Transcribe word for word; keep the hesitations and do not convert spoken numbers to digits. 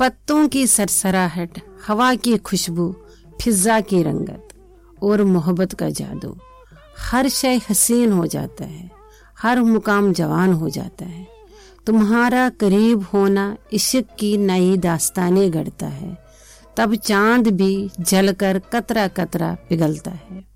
पत्तों की सरसराहट, हवा की खुशबू, फिजा की रंगत और मोहब्बत का जादू। हर शय हसीन हो जाता है, हर मुकाम जवान हो जाता है। तुम्हारा करीब होना इश्क की नई दास्तानें गढ़ता है। तब चांद भी जलकर कतरा कतरा पिघलता है।